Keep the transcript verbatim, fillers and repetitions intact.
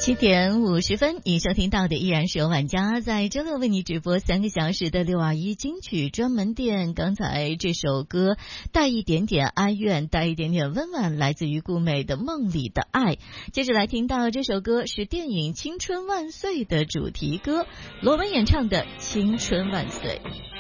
七点五十分，你收听到的依然是由晚家在周六为你直播三个小时的六二一金曲专门店。刚才这首歌带一点点哀怨，带一点点温婉，来自于顾美的《梦里的爱》。接着来听到这首歌是电影《青春万岁》的主题歌，罗文演唱的《青春万岁》。